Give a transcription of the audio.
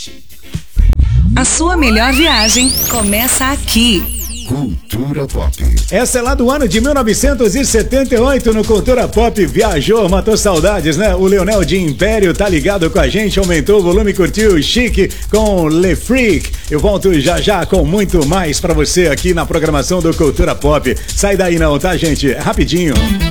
A sua melhor viagem começa aqui. Cultura Pop. Essa é lá do ano de 1978 no Cultura Pop. Viajou, matou saudades, né? O Leonel de Império tá ligado com a gente, aumentou o volume, curtiu o Chique com Le Freak. Eu volto já já com muito mais pra você aqui na programação do Cultura Pop. Sai daí não, tá, gente? É rapidinho.